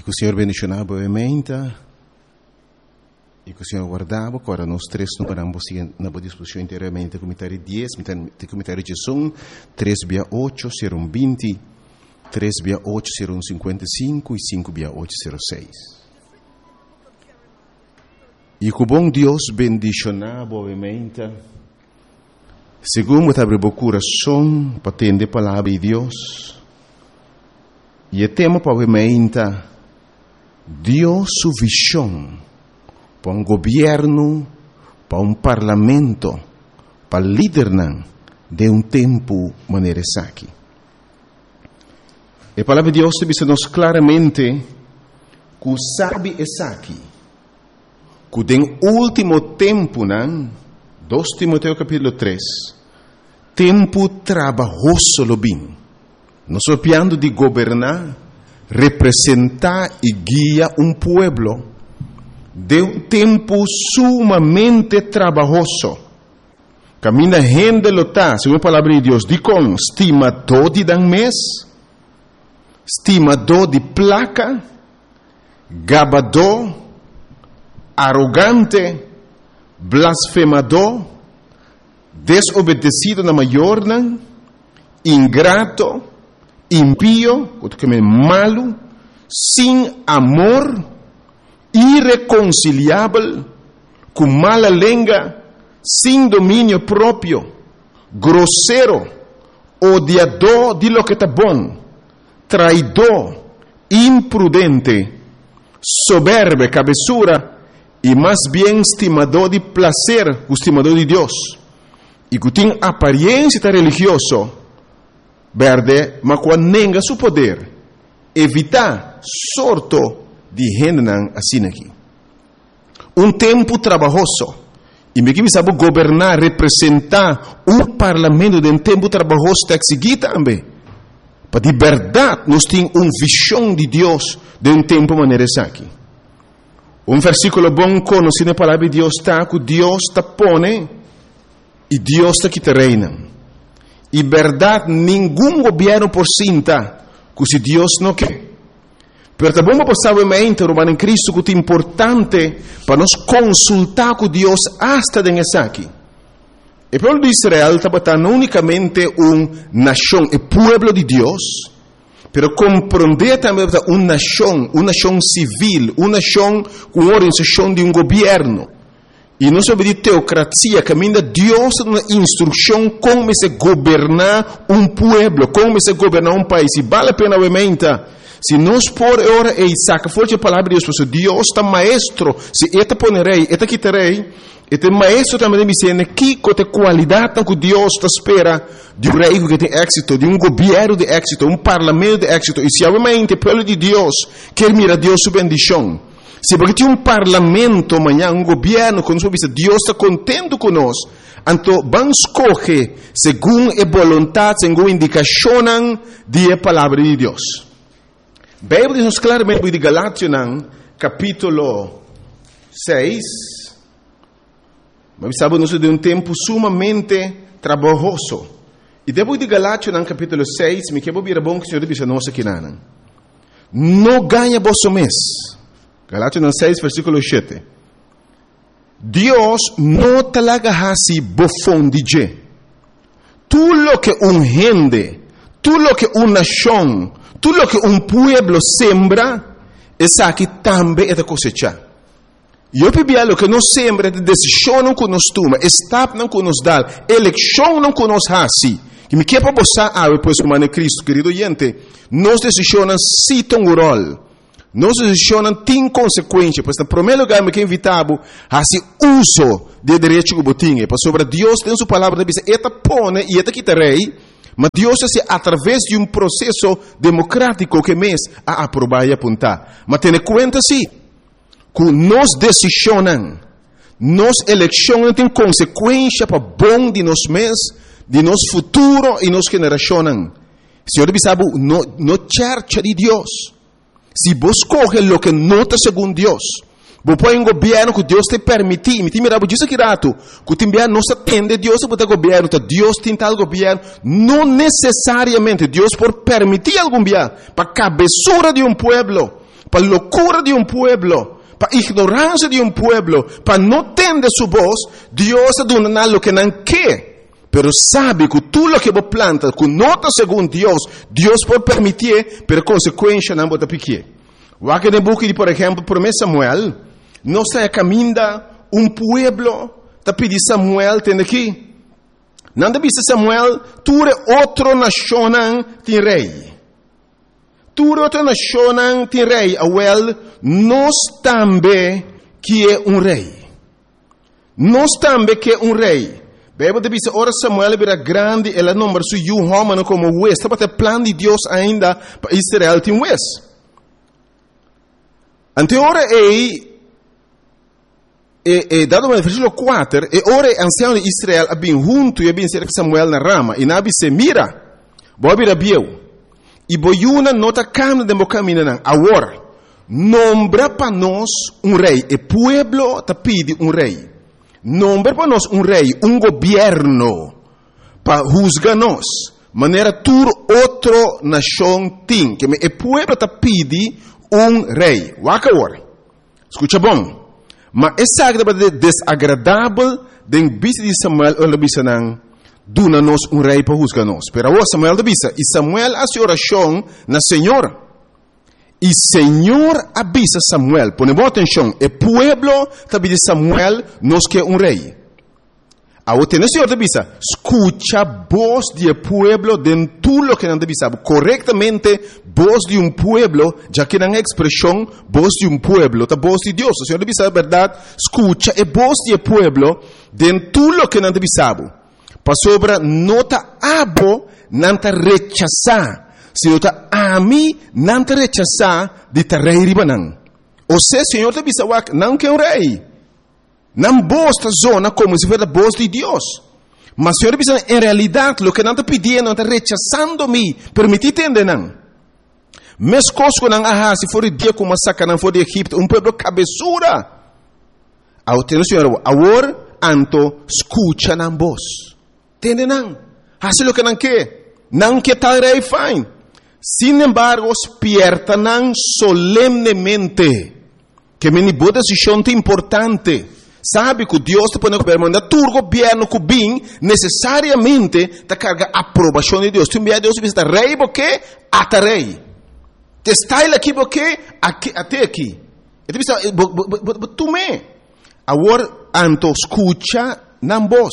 que o Senhor bendicionava brevemente e que o Senhor guardava. Agora nós três não paramos na discussão inteiramente. Comentário 10, comentário de som, 3/8, 0120, 3/8, 0155 e 5/8, 06. E que o bom Deus bendicionava brevemente, segundo abre o coração para atender a palavra de Deus. E o tema provavelmente Deus sua visão para governo, para parlamento, para liderar de tempo maneira aqui. A palavra de Deus diz-nos claramente que o sabe aqui, que no último tempo, 2 Timoteo capítulo 3, tempo trabalhoso lo bem. Nós estamos de governar, representar e guiar pueblo de tempo sumamente trabalhoso. Camina gente lota, segundo a palavra de Deus, de com estimador de dan mês, estimador de placa, gabador, arrogante, blasfemador, desobedecido na maior, ingrato, impío, malo, sem amor, irreconciliável, com mala língua, sem domínio próprio, grosseiro, odiador de lo que está bom, traidor, imprudente, soberbo, cabeçura, e mais bem estimador de prazer, estimador de Deus, e que tem aparência religiosa, verde, mas quando nega seu poder, evitar sorto de gente assim aqui. Tempo trabalhoso. E me que sabe governar, representar parlamento de tempo trabalhoso está seguir também. Para de verdade, nós temos visão de Deus de tempo maneira aqui. Versículo bom conhecido na palavra de Deus está que Deus está pone e Deus está que te reina. E verdade, nenhum governo por cinta, que se Deus não quer. Pero também vamos passar Romano em Cristo, que é importante para nós consultar com Deus hasta nessa aqui. O povo de Israel está não unicamente nação, o povo de Deus, pero compreender também uma nação civil, uma nação com organização de governo. E não sobre de teocracia, caminha Deus na instrução como se governar povo, como se governar país. E vale a pena, obviamente, se nós por hora e saca forte a palavra de Deus, Deus está maestro, se eta ponerei, eta quitarei, eta maestro também me ensina que qualidade que Deus está espera de rei que tem êxito, de governo de êxito, parlamento de êxito. E se obviamente o povo de Deus quer mirar Deus sua bendição, se porque tem parlamento amanhã, governo, quando Deus está contente conosco, então vamos escolher segundo a vontade, segundo a indicação da palavra de Deus. A Bíblia diz claramente de Galátias, capítulo 6, mas sabemos de tempo sumamente trabalhoso. E depois de Galátias, capítulo 6, me quero vir a bom que o Senhor diz a nós aqui, não ganha vosso mês. Galátias 6, versículo 7. Deus não talaga hasi bofon DJ. Tudo lo que gente, tudo lo que nação, tudo lo que pueblo sembra, essa aqui também é da cosecha. E eu pedi lo que nós sembra, de decisão não que nós toma, estado não que nós dá, eleição não que nós hasi. Que me quer para você, depois como é Cristo, querido gente, nós decisões citam o rol. Nós decisões têm consequências, pois no primeiro lugar me quer invitar a se uso de direito que botinha, para sobre Deus tem sua palavra, diz, eta pone e eta quitarei, mas Deus é através de processo democrático que mês a aprovar e apontar. Mas tenha conta sim, que nós decisões, nós eleições têm consequência para bom de nós mês, de nosso futuro e nossa geração. Senhor, sabe, no church de Deus. Se vos coge lo que nota segundo Deus, vos põe governo que Deus te permite, me mira, vos diz aqui rato, que te envia não se atende Deus a botar governo, Deus tem tal governo, não necessariamente Deus por permitir algum dia, para cabeçura de pueblo, para loucura de pueblo, para ignorancia de pueblo, para no tener su voz, Dios está dando lo que no quiere. Pero sabe que tú lo que vos plantas, que nota según Dios puede permitir, pero consecuencia no va a piquear. Aqui no book, por exemplo, por Samuel, não está caminhando pueblo, está pedindo Samuel, tem aqui. Não deve ser Samuel, tu é outra nação, tem rei. Tu é outra nação, tem rei. Awel, nós também que é rei. Nós também que é rei. Bíblia deve ser, ora Samuel era grande, ela número suyo homem como juez. Está para o plano de Deus ainda para Israel tem juez. Ante ora dado no versículo 4, ora ancião de Israel abin junto e abin ser Samuel na rama, e nabi se mira, bobi rabieu, e boiuna nota camina de mocamina agora, nombra para nós rei, e pueblo te pide rei, nombra para nós rei, governo, para juzgar nós, maneira tur outro nação tem, que o pueblo te pide rei. Waka agora. Escuta bom. Mas essa é desagradável den bisa de Samuel ou bisa nang duna nos rei para juzgar nós. Pero agora Samuel bisa. E Samuel hace oração na Senhor. E Senhor avisa Samuel. Ponemos atenção. O pueblo tabi de Samuel nos que rei. Ahora tiene Senhor avisa. Escucha voz de pueblo de tu lo que não te avisa. Correctamente voz de pueblo, já que não é expressão voz de pueblo, tá voz de Deus. O Senhor avisa a verdade. Escucha a voz de pueblo de tu lo que não te avisa. Para sobre nota abo não te rechazar. Se nota a mim não te rechazar de te rei ribanan. Ou seja, o Senhor te avisa não que rei. Não bosta zona como se fosse a voz de Deus. Mas o Senhor diz, em realidade, o que não está pedindo, não está rechazando-me. Permitir entender, não. Mas coisas que não há, se for dia como a saca, não for de Egipto, pueblo cabeçura. Ao ter o Senhor, agora, anto, escucha na voz. Entende, não? Faz o que não quer. Não quer tal rei, fine. Sin embargo, despierta não solemnemente. Que me boa decisão é importante. Sabe que Deus te põe no governo, mas tu governo que bem, necessariamente, te carga a aprovação de Deus. Tu envia Deus e diz, rei, porque até rei. Te está ele aqui, porque até aqui. E tu diz, tu me. Agora, anto escucha na voz.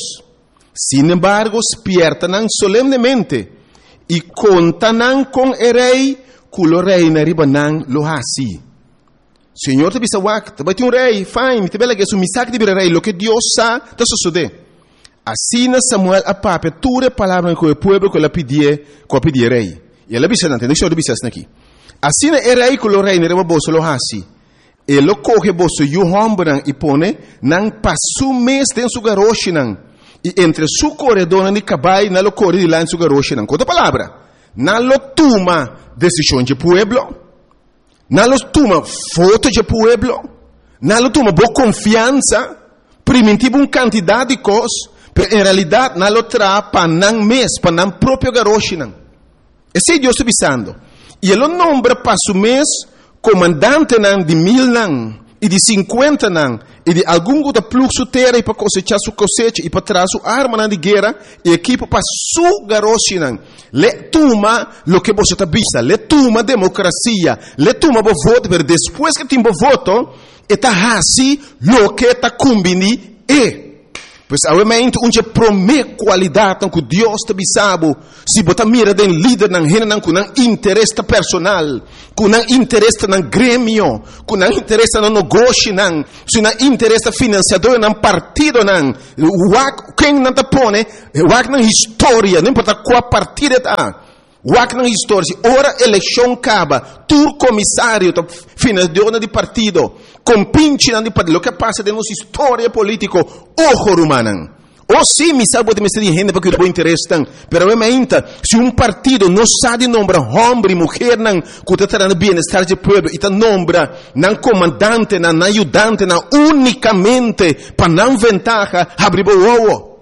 Sin embargo, despierta não solemnemente. E conta não com o rei, que o rei na riba não lo assim. Senhor te bisa wak, vai ter rei, fine, te bela que é misak de rei, lo que Deus sa, te sucede. Assim Samuel a papa, ture palavra com o povo que ela pedia rei. E ela bisa nante, deixa eu bisa aqui. Assim é rei que o rei nere bolso lo hasi. Ele coge bolso e o hombran e pone nang pasu mês dentro su garoshi nang. E entre su corredor e cabai na lo corre de lá em su garoshi nang. Outra palavra, na lo toma decisão de pueblo. Não toma foto de pueblo, não toma boa confiança, primitivo uma quantidade de coisas, mas em realidade não traz para não mês, para não próprio garoche. Esse é Deus está avisando. E ele nombra para o mês comandante de 1000 e de 50 e de algum outro fluxo terra para cosechar sua cosecha e para trazer sua arma de guerra e equipa para sua garoche. Le toma lo que você está vista, le toma democracia, le toma o voto, mas depois que tem o voto, está assim lo que está combini Pois obviamente onde promete qualidade que Deus te bisabo, se botar mira den líder nang hena com nang interesse personal, com nang interesse nang grêmio, com nang interesse no negócio nang, se nang interesse financiador nang partido nang, quem não te pone, nang história, não importa qual partido tá. Wak nang história, ora eleição acaba, tu comissário, financiador de partido, compinche de partido, o que passa de nossa história política, ojo rumanan. Ou sim, me sabe de me gente porque o interesse tem, pero obviamente, se partido não sabe nombrar homem e mulher não, que está trazendo bem-estar de povo, e está nombra não comandante, não ajudante, não unicamente para não ventaja, abrir o ovo.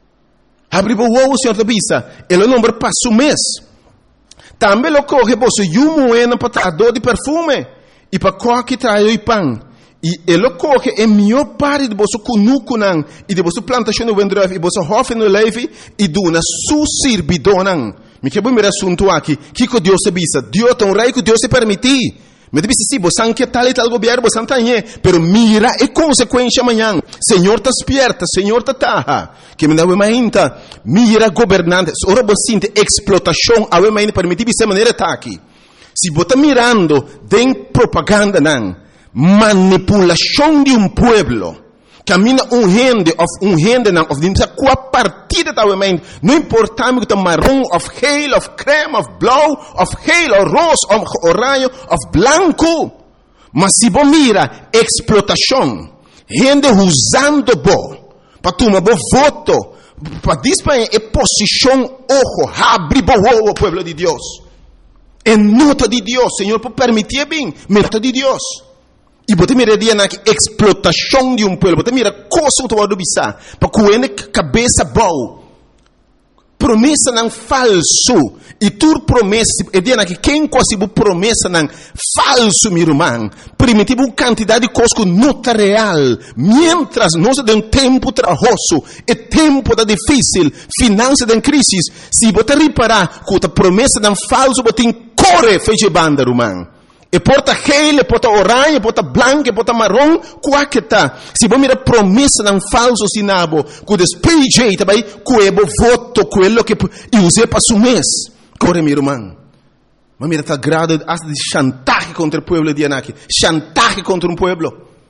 Abrir o ovo, senhor Tabisa, ele nombra passo mês. Também lo coge você e um moeda para dor de perfume. e para coque trai o pão. E ele coque é melhor parte de você cunucunan e de você plantação no vendref e você hofe no leve e duna su sirbidonan. Me que bom me assunto aqui. Que Deus se bisa? Deus tem um rei que Deus se permitir. Me disse sim, você não quer tal e tal governo, você não tem, pero mira é consequência amanhã. Senhor está despierta, Senhor está taha. Que me dá uma ainda, mira governante, ora você sente explotação, a uma ainda permitir dessa maneira tá aqui. Se você está mirando, tem propaganda não, manipulação de um pueblo. Camina gente não, of dimsa qua partida da uma não importa me que tá marrom, of geel, of creme, of blauw, of geel, of roze, of orange, of blanco. Mas se você mira explotação, gente usando para tomar voto, para disparar a posição, ojo, abre o pueblo de Deus. É nota de Deus, Senhor, por permitir bem, nota de Deus. E você mira na explotação de um povo, você mira coisa que você bisa, para que cabeça boa. Promessa não falso. E tu promessa, é dia que quem quase promessa não falso, meu irmão. Primitivo uma quantidade de coisas que não está real. Mientras nós temos um tempo trabalhoso, é tempo da difícil, finanças em crise. Se você reparar que a promessa não falso, você corre feche banda, irmão. E porta gel, e porta orange, e porta branco, e porta marrom, qual que tá? Se você mira promessa não falso sinabo, que despeje também, que é voto, quello que use para su mês. Corre, meu irmão. Mas mira, tá grado de chantaje contra o povo de Anaki. Chantaje contra um povo.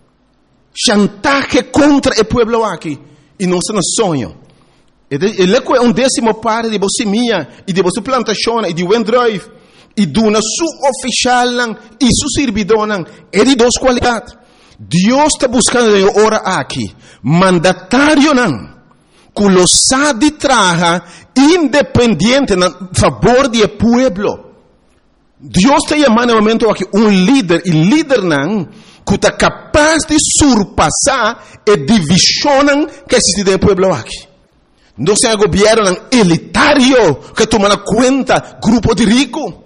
Chantaje contra o povo aqui. E não está no sonho. Ele é um décimo parte de você minha, e de você plantação, e de Wendrive. E duna su oficial e su servidor é de duas qualidades. Deus está buscando agora aqui mandatário que lo sabe traja independente a favor do povo. Deus está chamando no momento aqui líder e líder que está capaz de surpassar a divisão que existe no povo aqui. Não é um governo elitário que toma conta grupo de ricos.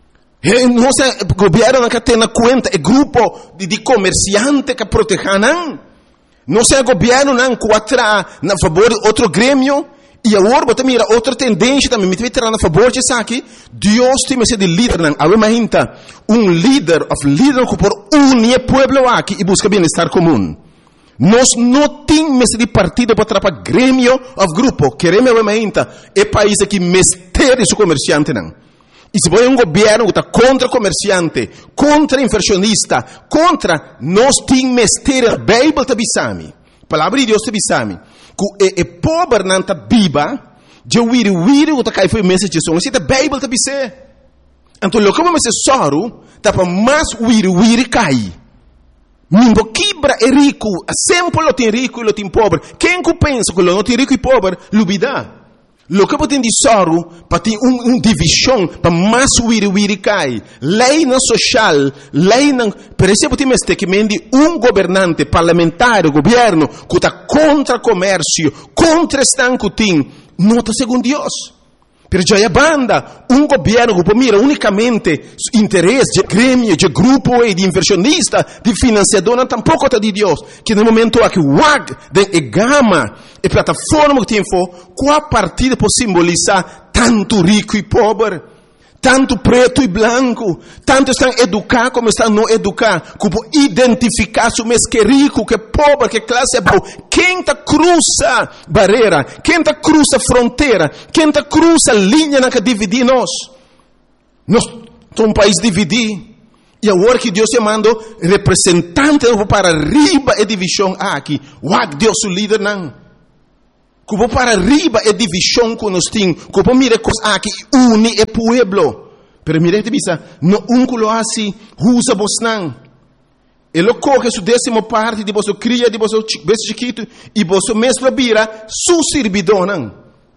Não é o governo que tem na conta, é grupo de comerciantes que protegem. Não é o governo que atrai a favor de outro grêmio. E agora você mira outra tendência também, me vai a favor de isso aqui. Deus tem que ser de líder. Imagina líder que por unir o povo aqui e busca bem-estar comum. Nós não temos de partido para atrapalhar grêmio ou grupo. Queremos imagina é país que mistério de comerciante não. E se você é um governo que está contra comerciante, contra inversionista, contra, nós temos mestre, a Bíblia está bisami. A palavra de Deus está bisami. Que é pobre não está viva, de wiri que está caindo foi mensagem de som. Se a Bíblia está bisami. Então, o que vamos dizer soro, está para mais wiri cai. Ninguém quebra é rico, sempre lo tem rico e lo tem pobre. Quem que pensa que lo não tem rico e pobre, lubida. Lo que tem de soro para ter divisão para mais wiri cai. Lei não social, lei não. Por exemplo, tem que mende governante parlamentar, governo que está contra comércio, contra estanco tem, não está segundo Deus. Pero já é banda, governo que mira unicamente interesse de grêmio, de grupo e de inversionista, de financiador, não tampouco está de Deus. Que no momento aqui, de gama, e plataforma que tem qual partida pode simbolizar tanto rico e pobre, tanto preto e branco, tanto estão educados como estão não educados, que pode identificar se mês que é rico, que é pobre, que classe é boa. Quem está cruza barreira, quem está cruza fronteira, quem está cruza linha que divide nós. Nós somos um país dividido. E agora que Deus chamando representante para arriba a divisão aqui, Deus o líder não. Que para arriba é divisão que nós temos, que mira coisas aqui une o povo. Pero mira que bisa, no que lo assim, usa vos não. Ele coge sua décima parte de vosso cria, de vosso bebê chiquito, e vosso mesmo vira su servidor não.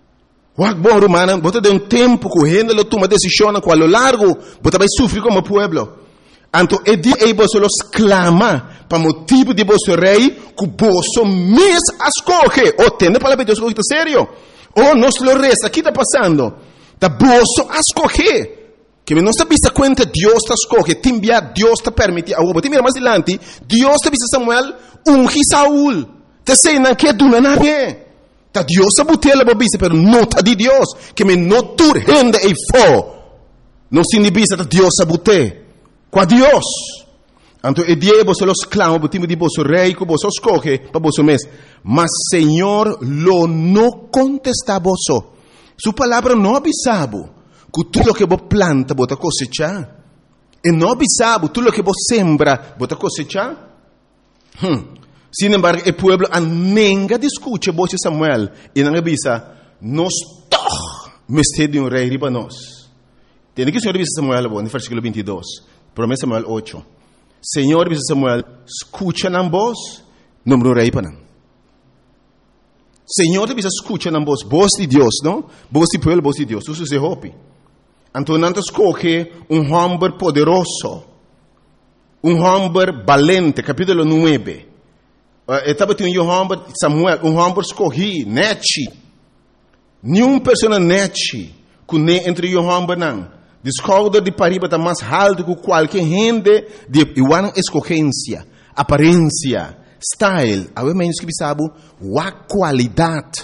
Bom romano, você tem tempo que ele lo toma decisão a lo largo, você vai sofrer como povo. Então, é dia que você clama para motivo de você rei, que você mesmo escolhe. Ou tem a palavra de Deus que está sério. Ou nós lo resta, o que está passando? Está você escolhe. Que me não está vista cuenta Dios te escoge, te envia, Dios te permite. Agora, te mira mais adiante, Dios te vista Samuel, ungi Saúl. Te sei não que tu não nadie. Ta Dios te butela babisa, pero não ta de Dios. Que me não tur rende e fo. Não se nibisa ta Dios te bute. Qua Dios. Anto e die vos los clamo, botimo di vos rei, que vos escoge, pa vos mes. Mas Señor lo no contesta vos. Su palabra no avisabo. Que tudo que você planta, você cosechar. E não avisabo, tudo que você sembra, você cosechar. Sin embargo, o pueblo nunca discute você Samuel. E não avisa, nós toch, mestre de rei riba nós. Tem que o Senhor avisa Samuel, no versículo 22. Promessa Samuel 8. Senhor avisa Samuel, escucha na voz, número rei para não. Senhor avisa, escucha na voz de Deus, não? Voz de pueblo, voz de Deus. Isso se hope. Então, não escolhe homem poderoso, homem valente, capítulo 9. Estava tendo homem, Samuel, homem escolhi, nete. Nenhuma pessoa nete, que nem entre homem não. Descobre de pariba está mais alto que qualquer gente de igual escolhência, aparência, style. Há menos que sabe, a qualidade.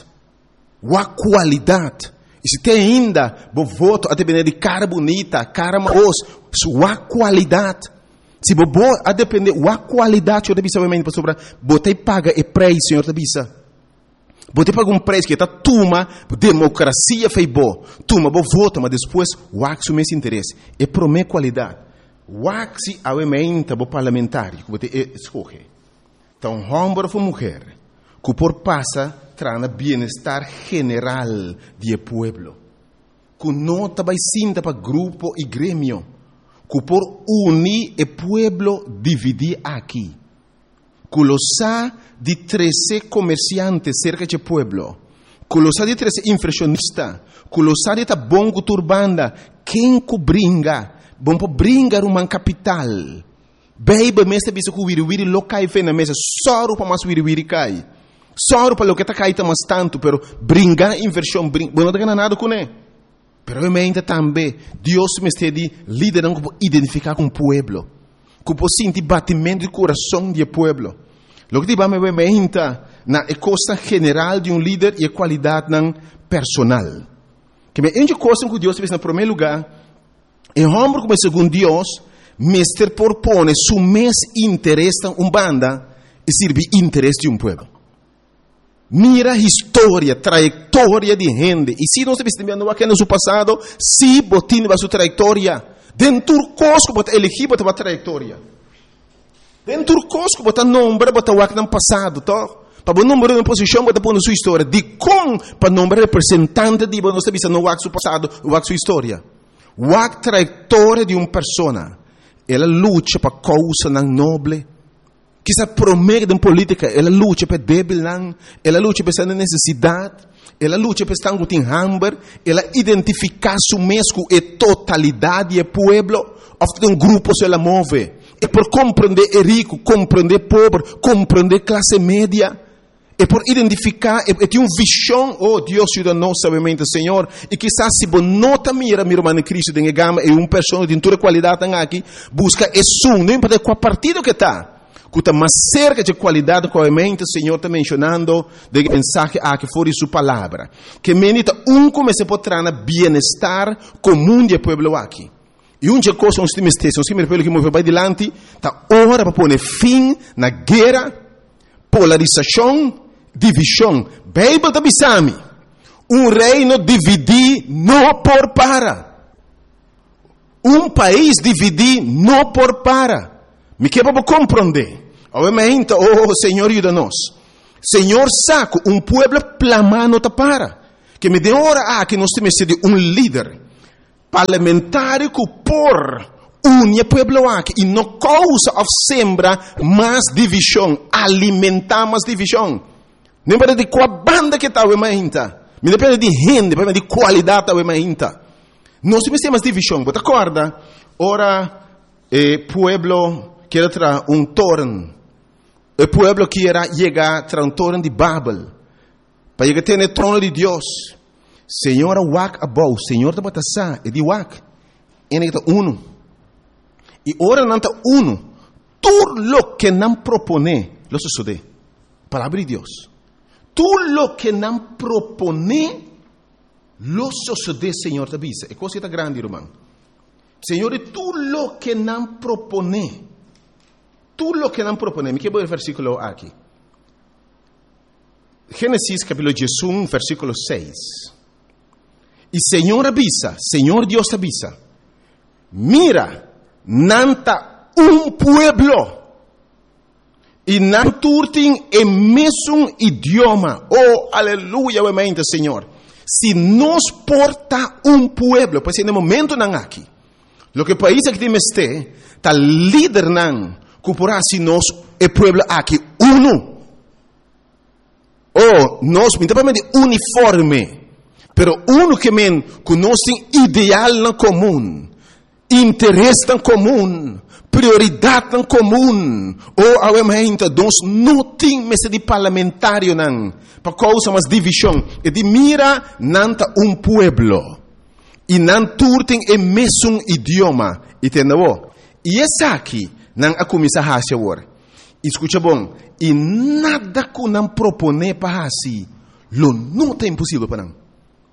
E se tem ainda, vou voto a depender de cara bonita, cara maos, sua qualidade. Se vou a depender da qualidade, eu deve saber sobre, botei paga e preço, senhor deve botei paga preço que está tuma, democracia fez bom, tuma, vou voto, mas depois, o meu interesse, é para minha qualidade. O se a emenda, vou parlamentar, que botei escolher. Então, homem ou mulher, que por passa, trana bienestar general do pueblo. Que não vai sinta para grupo e grêmio. Que por unir o pueblo dividir aqui. Que los ha de 13 comerciantes cerca do pueblo. Que los ha de 13 inflacionistas. Que los ha de ta bom turbanda. Quem que bringa? Bom para bringar uma capital. Baby, mestre bisa que o wiri lo cai fe na mesa. Soro para mais wiri cai. Só para o que está caindo mais tanto, pero brincar inversão, não tem nada com ele. Pero eu também, Deus me está liderando para identificar com o pueblo, para sentir batimento do coração do pueblo. O que diba me na costa general de líder e a qualidade personal. Que me ende coisa que Deus fez no primeiro lugar, é homem como segundo Deus, mestre propõe su mes interesse em banda e serve interesse de pueblo. Mira a história, trajetória de gente. E se não se vendo aqui no seu passado, se botin a sua trajetória, dentro do cosco, bota elegir, bota a trajetória. Dentro do cosco, bota nome, bota o que no passado, tá? Para o número de posição, bota a sua história. De como, para o nome representante de você vista no seu passado, o sua história. O trajetória de uma pessoa. Ela luta para causa nobre. Que se promete em política, ela luta para débil, ela luta para essa necessidade, ela luta para estar com hambre, ela identifica su mesmo e totalidade do pueblo, ofta um grupo se ela move, é por compreender o rico, compreender o pobre, compreender a classe média, é por identificar, é ter uma visão, oh Deus ajuda nós, sabemente, Senhor, e quizás se você não mira, meu irmão Cristo, tem gama, é uma pessoa de toda qualidade aqui, busca isso, não importa qual partido que está, que está mais cerca de qualidade que o Senhor está mencionando de mensagem que for de sua palavra. Que menita comece a trazer bem-estar comum do povo aqui. E uma coisa nós temos que que move para adiante, está hora para pôr fim na guerra, polarização, divisão. Bíblia da Bisami. Reino dividir não por para. País dividir não por para. Me quebra para compreender. Obviamente, oh Senhor, ajuda-nos. Senhor, saco, pueblo plamano te para. Que me dê hora que nós temos de líder parlamentar que por unir pueblo aqui e não causa of sembra mais divisão, alimentar mais divisão. Não depende de qual banda que está, não depende de gente, depende de qualidade da nós temos mais divisão. Você acorda? Ora, pueblo quer trazer torno. O pueblo quer chegar a torno de Babel. Para chegar a ter o trono de Deus. Senhor, wak abou. Senhor, te batasa. E de wak. enigta uno. Y ahora nanta uno. Todo lo que nan propone, lo sucede. Palabra de Dios. Todo lo que nan propone, lo sucede, Señor, te avisa. Es cosa grande, hermano. Señor, todo lo que nan propone. Todo lo que nan propone. Me quiero ver el versículo aquí. Génesis capítulo 11, versículo 6. Y Señor avisa, Señor Dios avisa. Mira, nanta un pueblo. Y nanturtin en mesum idioma. Oh, aleluya, obviamente, Señor. Si nos porta un pueblo, pues en el momento nan aquí. Lo que país aquí me esté, tal líder nan, cupora si nos el pueblo aquí uno. Oh, nos mitapamente uniforme, pero uno que men conoce ideal na comum, interesse na comum, prioridade na comum. Oh, obviamente, nós não temos de parlamentário nan, para causa mas divisão. E de mira nanta um pueblo, e nanturtem em mesmo idioma, entendeu? E essa aqui nan a começar a achar. Escucha bom, e nada que não propone para assim, lo não é impossível para não.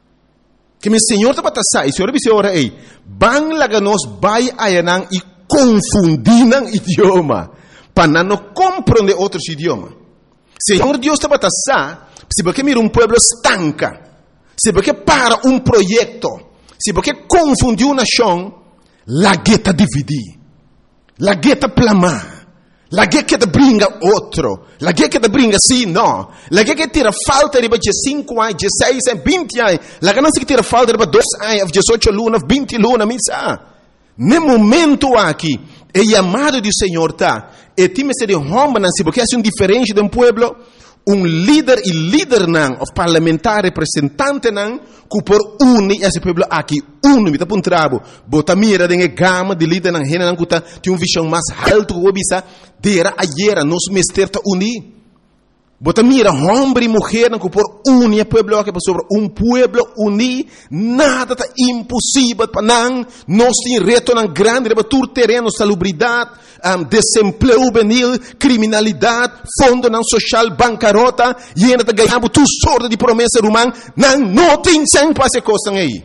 Que meu Senhor está para sair, Senhor disse ora ei, bang laga nos vai ayanang e confundir nang idioma, para não compreender outros idiomas. Senhor Deus está para sair, se porque mira pueblo estanca, se porque para projeto, se porque confundir uma nação, la gueta dividir, la gueta plamar. La che te bringa outro. La che te bringa sì, no. La che tira falta di 5 anni, 16 anni, 20 anni. La che non si tira falta di 2 anni, 18 luna, 20 luna, mi sa. Nel momento aqui, é chamado do Senhor, tá? E time se de homem, não se porque é diferente de pueblo. Líder e líder não, o parlamentar representante não, que por unir esse pueblo aqui, me tá um trabo, bota mira de gama de líder não, rena não que tem visão mais alto que o bisa, dera ayer nos mester tá unir. Bota mira homem e mulher não que por unir pueblo aqui sobre pueblo unir, nada tá impossível para não, nós tem reto não grande, para tur terreno, salubridade, desemprego juvenil, criminalidade, fundo não social, bancarrota, e ainda tá ganhando tu sorte de promessa romana, não tem sempre essa coisa aí.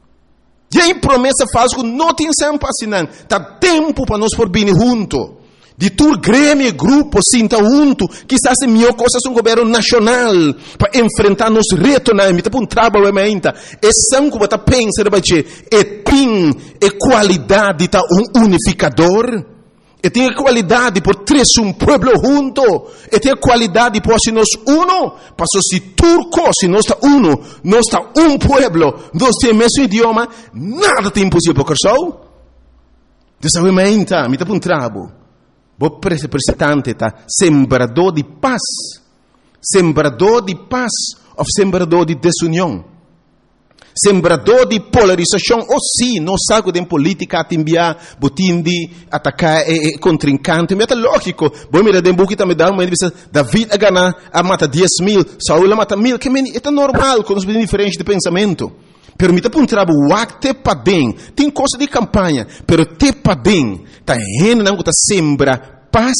E aí promessa falsa, não tem sempre assim, não. Tá tempo para nós por vir junto. De tur grêmio, grupo, sinta junto, quizás é melhor coisa um governo nacional para enfrentar nos retos, não, me tá um trabalho realmente. É sangue que tá pensando, é tem qualidade tá unificador. E tem qualidade por três pueblo junto. E tem qualidade por se nós uno. Passou se turco, se nós está uno, nós está pueblo, nós temos o mesmo idioma, nada tem impossível para o Desabimenta, me tá um trabalho. O representante tá sembrador de paz. Sembrador de paz ou sembrador de desunião. Sembrador de polarização, ou sim, não sabe de política a enviar, botim de atacar contrincante, mas é lógico, bom, mira, de que também dá uma entrevista, David a ganhar, a mata 10.000, Saúl a mata 1.000, que é normal, quando nós diferente de pensamento. Permita para um trabalho, o acte padem, tem coisa de campanha, pero te padem, tá rendo, não tá sembra paz,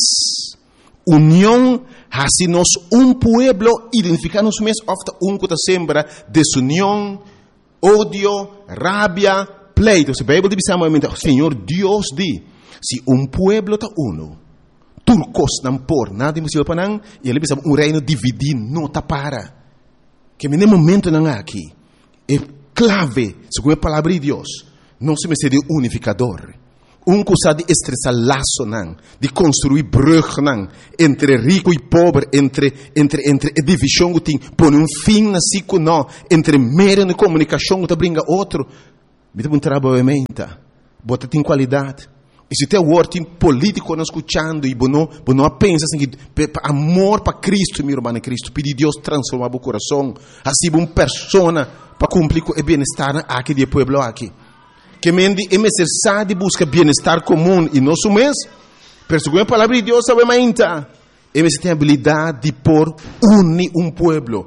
união, assim nós pueblo, identificar-nos mesmo, ofta que tá sembra desunião, ódio, rabia, pleito. Se a Bíblia diz realmente, Senhor Deus diz, se pueblo está uno, turcos não por nada impossível para não, e ele diz, reino dividido não está para. Que no momento não aqui, é clave, segundo a palavra de Deus, não se me seria unificador. Que sabe de estressar laço não, de construir brug não, entre rico e pobre, entre divisão que tem, pôr fim na ciclo não, entre meio de comunicação que brinca outro, me dá trabalho ementa, bota tem qualidade. E se tem word político não escutando e não pensa assim que amor para Cristo, meu irmão Cristo, pedir Deus transformar o coração, assim uma persona para cumprir o bem-estar aqui do povo aqui. Que mendi é necessário de buscar bem-estar comum e não mês, pero segundo a palavra de Deus, obviamente, é necessário a habilidade de por unir pueblo,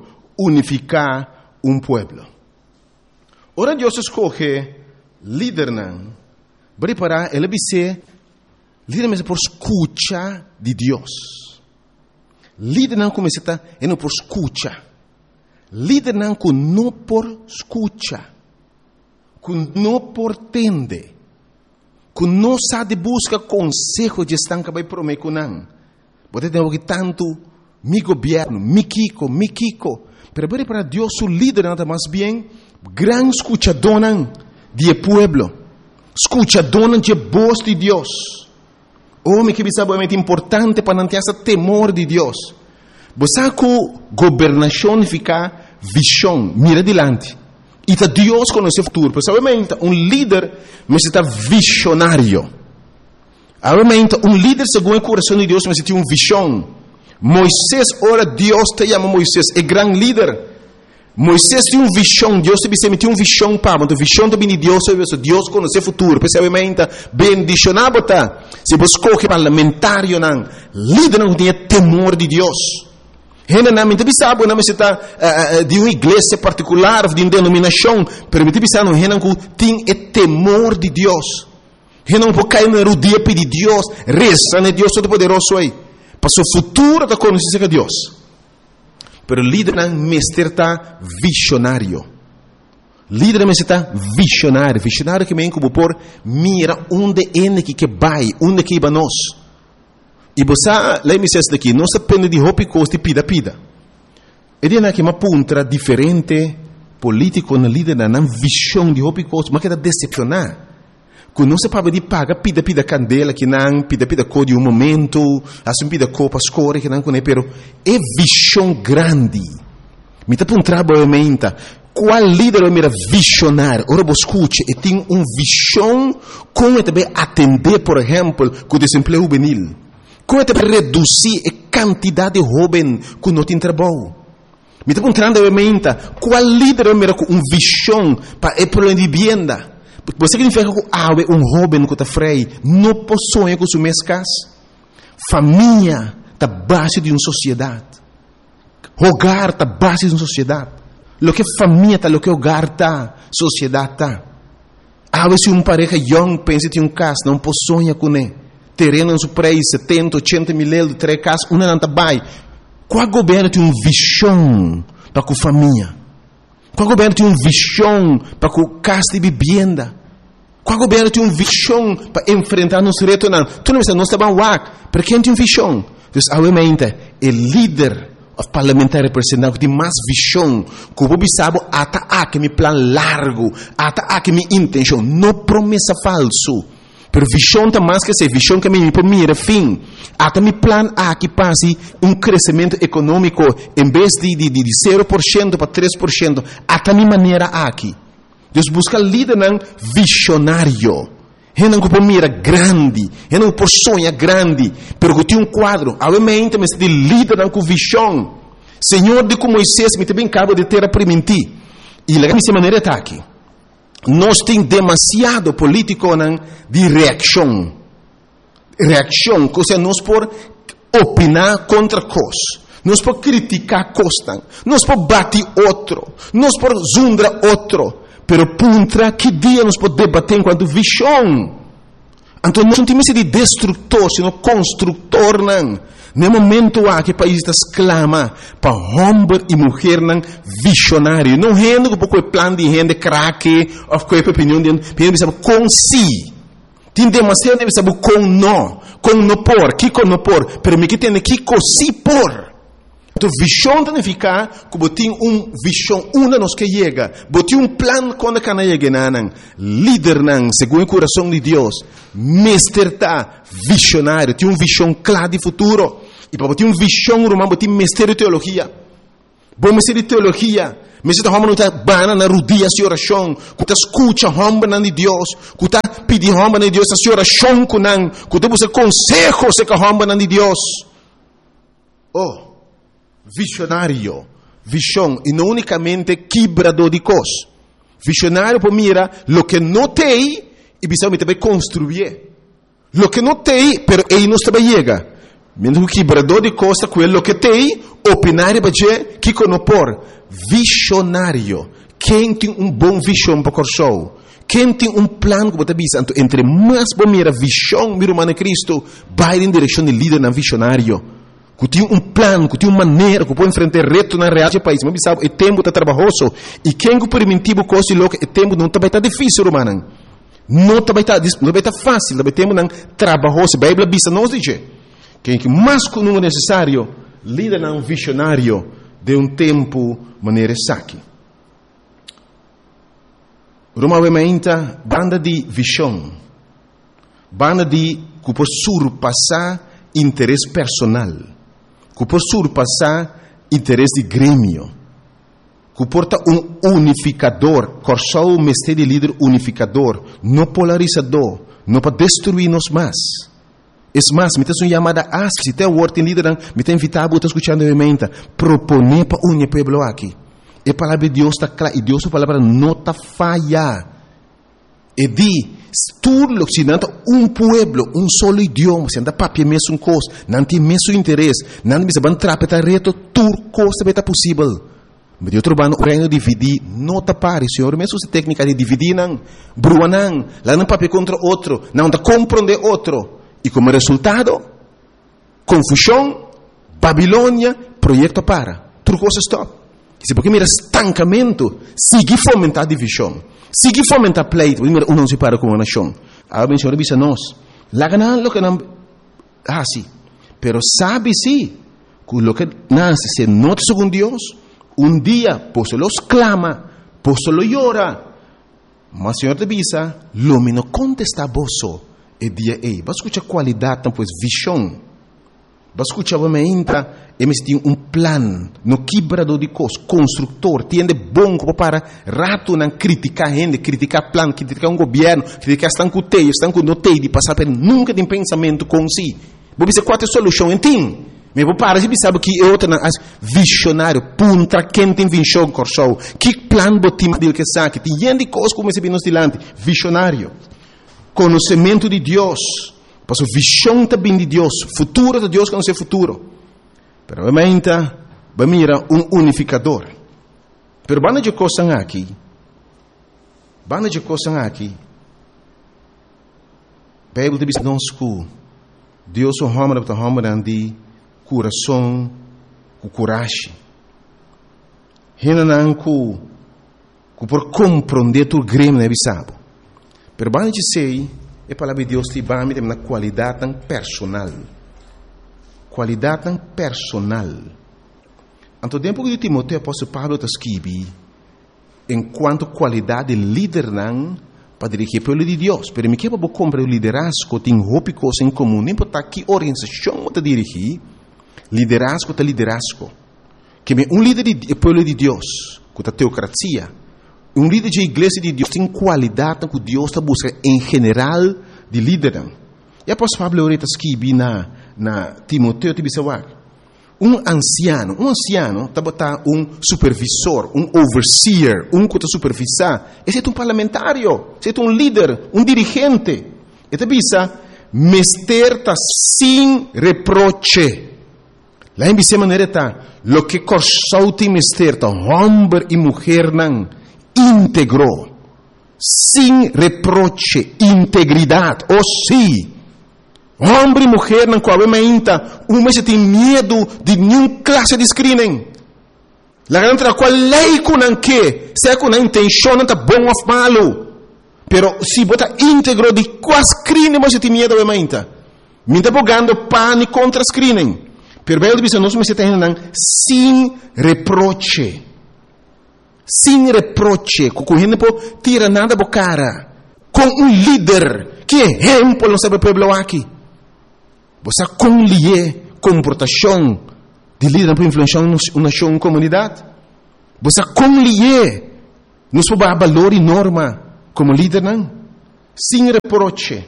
unificar pueblo. Ora Deus escolhe líder não, Preparar, ele dice, líder mesmo por escucha de Deus. Líder não começa é não por escucha. Líder não por escucha. Não por tende. Não sabe busca conselho de gestão que vai prometer com não. Você tem que tanto mi governo, mi Kiko. Pero para Deus o líder nada mais bem gran escuchador de pueblo. Escuchador de voz de Deus. Homem que sabe é importante para não ter esse temor de Deus. Você que governação fica visão, mira adiante. E Deus conhece o futuro. Porque líder necessita visionário. Líder segundo o coração de Deus necessita visão. Moisés, ora Deus te chama Moisés, é grande líder. Moisés tinha visão, Deus te tinha visão para, a visão também de Deus, Deus conhece o futuro, especialmente bendicionado, se você escolhe parlamentário, líder não tem temor de Deus. Generalmente, sabe, não está de uma igreja particular, de uma denominação, mas sabe, não tem temor de Deus. Não pode cair na rodilha pedir Deus, reza, né, Deus todo-poderoso aí, para o futuro da conhecer de Deus. Pero líder não está visionário. Líder não está visionário. Visionário que vem como por mira onde é que vai, onde que vai nós. E você, lá me diz daqui, não se depende de roupa e costa e pida. Ele é que uma ponta diferente político na líder não visão de roupa e costa, mas que está decepcionar. Quando não se pode de paga, pida candela que não, pida cor de um momento, assim pida cor para escolher que não conhece, pero é visão grande. Me está para um trabalho menta. Qual líder é mira visionário? Ora você escute, e tem visão como também atender, por exemplo, com o desemprego juvenil. Como também reduzir a quantidade de jovens que não tem trabalho. Me está para um trabalho menta. Qual líder é mira com visão para o problema de vivienda? Você significa que jovem que está freio não possui com suas casas. Família está base de uma sociedade. Hogar está base de uma sociedade. Lo que família está, lo que hogar está, sociedade está. Se uma pareja young pensa em casa, não possui com ele. Terreno em seu preço, 70, 80 mil euros, 3 casas, uma não está bem. Qual governo tem uma visão para a família? Qual governo tem uma visão para a casa de vivienda? Qual governo tem uma visão para enfrentar nos retos? Tu não está bem, para quem tem uma visão? Então, obviamente, o líder parlamentar representante que tem mais visão, que o povo sabe, que meu plano largo, que minha intenção, não promessa falso. Pero visão está mais que ser visão que me mira fim. Até meu plano que passe crescimento econômico em vez de 0% para 3%. Até minha maneira aqui. Deus busca líder visionário. Não que mira grande, não por sonha grande, pero que tem quadro. Obviamente, mas de líder com visão. Senhor de como Moisés me também acaba de ter a permitir. E a minha maneira está aqui. Nós temos demasiado político de reação. Reação, ou seja, nós por opinar contra coisas. Nós por criticar coisas. Nós por bater outro. Nós por zundar outro. Pero puntra que dia nós por debater enquanto visão. Então nós não temos de destrutor, sino construtor. No momento que o país está exclama para homem e mulher visionário. Não rende com o plano de rende craque, ou com a opinião de com si. Tem demasiado de saber com não por, que com não por, pero me que tem que com si por. Então visão significa que tem visão uma nos que chega, tem plano quando cana chega líder segundo o coração de Deus, mestre tá visionário, tem visão clara de futuro. E para ter visão romana, tem mestre de teologia. Bom mestre de teologia, mestre de homem não está bana na rodilha de oração, que está escuta homem de Deus, que está pedindo homem de Deus a oração com não, que está buscando consejo se que homem de Deus. Visionário, visão, e não unicamente quebrador de coisas. Visionário para mira lo que não tem e precisamente vai construir. Lo que não tem, pero ele não está chega. Mesmo que quebrador de coisas, quello que tem, opinar para dizer que não por. Visionário, quem tem bom visão para o show, Quem tem plan que você visa, entre mais bom mira visão, mira humana Cristo, vai em direção de líder na visionário. Que tem plan, que tem maneira, que pode enfrentar reto na realidade do país. Mas sabe, o tempo está trabalhoso. E quem que permitivo coisa louca, o tempo não vai estar difícil, romano. Não vai estar fácil, vai ter um trabalhoso. A Bíblia bisa nos diz quem que mais que não é necessário, líder na visionário de tempo maneira saque. Roma vementa banda de visão, banda de que por surpassar interesse personal, que por surpassar interesse de grêmio, que porta unificador, corsal o mestre de líder unificador, não polarizador, não para destruir-nos mais. É mais, me tem uma chamada ASC, se tem o word em líder, me tem invitado a escutar vementa, proponer para unir pueblo aqui. E a palavra de Deus está clara, e Deus a palavra não está falha. E di, tudo se não está pueblo, solo idioma, se não está papel mesmo coisa, não tem mesmo interesse, não tem mesmo trapetar reto, tudo coisa vai estar possível. Mas eu trabalho no reino de dividir, não está pare, senhor, mesmo essa técnica de dividir, não, brua não, lá não papel contra outro, não está compreender outro. E como resultado, confusão, Babilônia, projeto para, tudo coisa stop. Se porque mira estancamento, sigue fomentar divisão, sigue fomentar pleito, mira não se para com uma nação. A bem senhor bisa nós, lá ganan lo que não, sim, pero sabe sim, que lo que nasce se nota según Dios, dia pues los clama, pues lo llora, mas senhor de bisa, lo me no contesta boso, e dia vas escuchar qualidade, pues visão. Vas escuchar, me entra, e me tem plan, no quebrador de coisas, construtor, tiende bom para rato não criticar gente, criticar plan, criticar governo, criticar estão com teio, estão com notei de passar por nunca tem pensamento com si. Vou dizer qual é a solução, entende? Mas vou parar, se sabe que é outra visionário, punta, quem tem visão, corso, que plan botim dele que sabe, tem gente de coisas como esse nos dilante, visionário, conhecimento de Deus. Porque a visão também de Deus, futuro de Deus que não é futuro. Pero realmente, mira unificador. Pero banda de coisas aqui, a Bíblia diz nos que Deus é um homem de coração, com coragem. Renan que por compreender tu grêmio é bisabo. Pero banda de sei a palavra de Deus te vai me uma qualidade tão personal. Qualidade tão personal. Anto tempo que Timoteo apóstolo Pablo está escrevendo, enquanto qualidade de líder não para dirigir o povo de Deus. Pero me quebra comprar o liderazgo tem roupas em comum. Nem importa que organização você dirigir, liderazgo é liderazgo. Que líder do povo de Deus, com a teocracia, líder de igreja de Deus tem qualidade que Deus está buscando em geral de líder. E apóstolo Pablo ahorita escreve na Timoteo te bisawak. Anciano está botar supervisor, overseer, que está supervisar. Esse é parlamentário, esse é líder, dirigente. Esta bisa mesterta sem reproche. Lá em bisa maneira está, lo que corsou tem mesterta, homem e mulher não, íntegro, sem reproche, integridade, ou sim. Homem e mulher não qual ainda, se tem medo de nenhuma classe de screening. La garanta qual lei com não que, se com a intenção não está bom ou malo. Pero se bota íntegro de qual screening você tem medo ainda. Me está bogando pânico contra screening. Pero bem diz nós me tem sem reproche. Sem reproche, com a gente não tira nada da cara. Com líder que exemplo não sabe o povo aqui. Você conlier comportação de líder para influenciar uma nação, uma comunidade. Você conlier nos valor e norma como líder não. Sem reproche.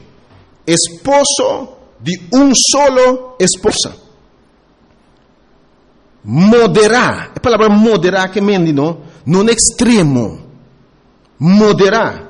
Esposo de solo esposa. Moderar. A palavra moderar que mende não é extremo. Moderar.